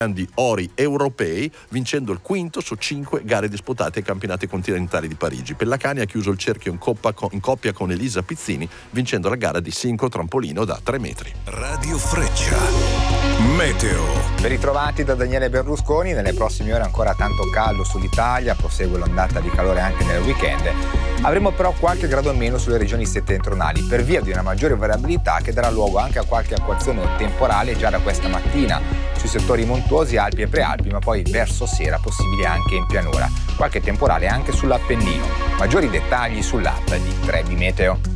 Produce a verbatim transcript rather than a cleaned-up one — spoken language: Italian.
grandi ori europei, vincendo il quinto su cinque gare disputate ai campionati continentali di Parigi. Pellacani ha chiuso il cerchio in, coppa con, in coppia con Elisa Pizzini, vincendo la gara di sincro trampolino da tre metri. Radio Freccia, meteo. Ben ritrovati da Daniele Berlusconi. Nelle prossime ore ancora tanto caldo sull'Italia, prosegue l'ondata di calore anche nel weekend. Avremo però qualche grado in meno sulle regioni settentrionali per via di una maggiore variabilità che darà luogo anche a qualche acquazzone temporale già da questa mattina sui settori montuosi, Alpi e Prealpi, ma poi verso sera possibile anche in pianura. Qualche temporale anche sull'Appennino. Maggiori dettagli sull'app di Trebi Meteo.